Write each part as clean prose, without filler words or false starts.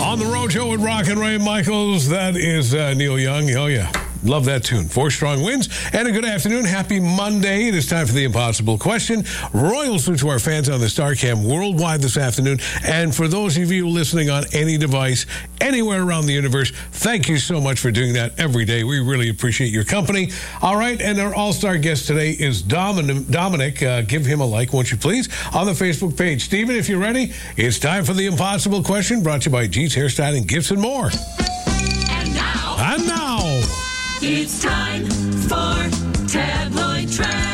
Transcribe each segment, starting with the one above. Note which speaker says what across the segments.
Speaker 1: On the Road Show with Rock and Ray Michaels. That is Neil Young. Oh, yeah. Love that tune. 4 strong wins. And a good afternoon. Happy Monday. It is time for the impossible question. Royal salute to our fans on the StarCam worldwide this afternoon. And for those of you listening on any device, anywhere around the universe, thank you so much for doing that every day. We really appreciate your company. All right. And our all-star guest today is Dominic. Give him a like, won't you please, on the Facebook page. Stephen, if you're ready, it's time for the impossible question, brought to you by G's Hairstyling, Gifts, and more. And now.
Speaker 2: It's time for Tabloid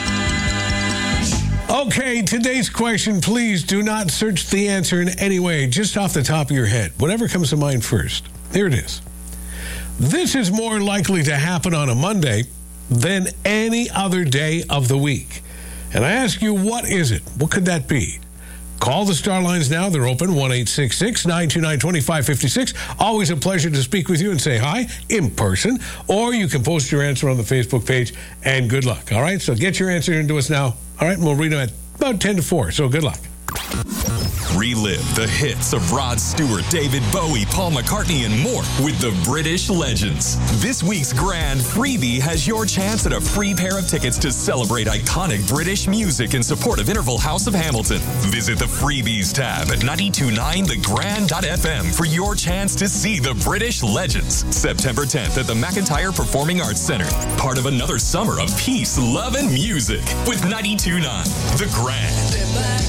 Speaker 2: Trash.
Speaker 1: Okay, today's question, please do not search the answer in any way, just off the top of your head. Whatever comes to mind first. Here it is. This is more likely to happen on a Monday than any other day of the week. And I ask you, what is it? What could that be? Call the Star Lines now. They're open, 1-866-929-2556. Always a pleasure to speak with you and say hi in person. Or you can post your answer on the Facebook page, and good luck. All right? So get your answer into us now. All right? And we'll read them at about 10 to 4. So good luck.
Speaker 3: Relive the hits of Rod Stewart, David Bowie, Paul McCartney, and more with the British Legends. This week's grand freebie has your chance at a free pair of tickets to celebrate iconic British music in support of Interval House of Hamilton. Visit the freebies tab at 929thegrand.fm for your chance to see the British Legends. September 10th at the McIntyre Performing Arts Center. Part of another summer of peace, love, and music with 929 The Grand.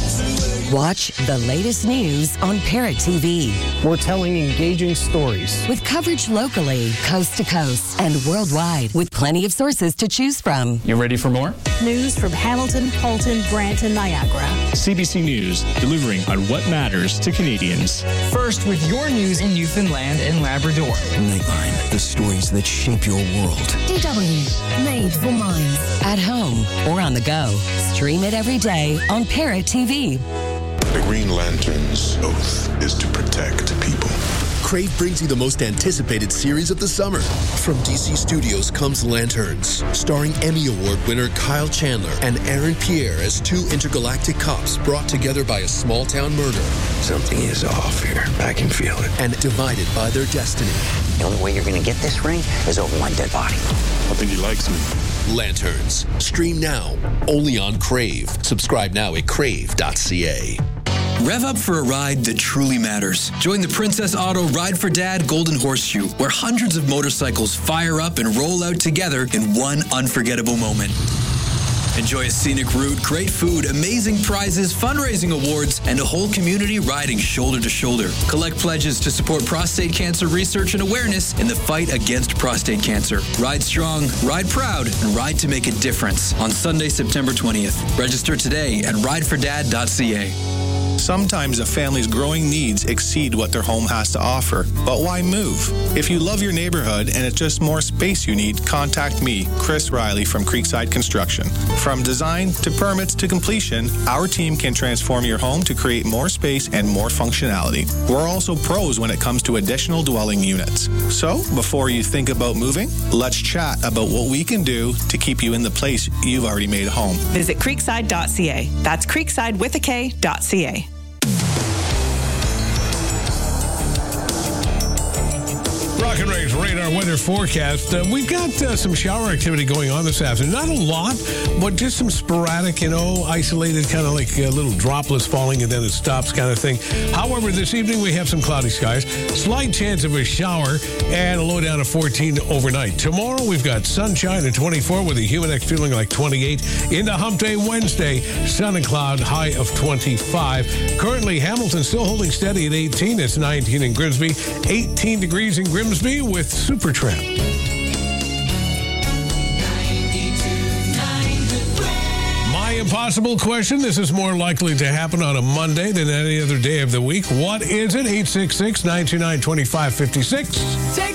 Speaker 4: Watch the latest news on Parrot TV.
Speaker 5: We're telling engaging stories
Speaker 4: with coverage locally, coast to coast, and worldwide, with plenty of sources to choose from.
Speaker 6: You ready for more?
Speaker 7: News from Hamilton, Colton, Brant, and Niagara.
Speaker 6: CBC News, delivering on what matters to Canadians.
Speaker 8: First with your news in Newfoundland and Labrador.
Speaker 9: Nightline, the stories that shape your world.
Speaker 4: DW, made for minds. At home or on the go. Stream it every day on Parrot TV.
Speaker 10: The Green Lantern's oath is to protect people.
Speaker 11: Crave brings you the most anticipated series of the summer. From DC Studios comes Lanterns, starring Emmy Award winner Kyle Chandler and Aaron Pierre as 2 intergalactic cops brought together by a small-town murder.
Speaker 9: Something is off here. I can feel it.
Speaker 11: And divided by their destiny.
Speaker 12: The only way you're going to get this ring is over my dead body.
Speaker 10: I think he likes me.
Speaker 11: Lanterns. Stream now. Only on Crave. Subscribe now at crave.ca.
Speaker 13: Rev up for a ride that truly matters. Join the Princess Auto Ride for Dad Golden Horseshoe, where hundreds of motorcycles fire up and roll out together in one unforgettable moment. Enjoy a scenic route, great food, amazing prizes, fundraising awards, and a whole community riding shoulder to shoulder. Collect pledges to support prostate cancer research and awareness in the fight against prostate cancer. Ride strong, ride proud, and ride to make a difference on Sunday, September 20th. Register today at ridefordad.ca.
Speaker 14: Sometimes a family's growing needs exceed what their home has to offer. But why move? If you love your neighborhood and it's just more space you need, contact me, Chris Riley from Creekside Construction. From design to permits to completion, our team can transform your home to create more space and more functionality. We're also pros when it comes to additional dwelling units. So, before you think about moving, let's chat about what we can do to keep you in the place you've already made home.
Speaker 15: Visit creekside.ca. That's creekside with a K.ca.
Speaker 1: Rock and Ray's radar weather forecast. We've got some shower activity going on this afternoon. Not a lot, but just some sporadic, isolated, kind of like little droplets falling and then it stops kind of thing. However, this evening we have some cloudy skies, slight chance of a shower, and a low down of 14 overnight. Tomorrow we've got sunshine at 24 with a humid X feeling like 28. Into Hump Day Wednesday, sun and cloud, high of 25. Currently, Hamilton still holding steady at 18. It's 19 in Grimsby, 18 degrees in Grimsby with Supertramp. My impossible question. This is more likely to happen on a Monday than any other day of the week. What is it? 866-929-2556.
Speaker 2: Take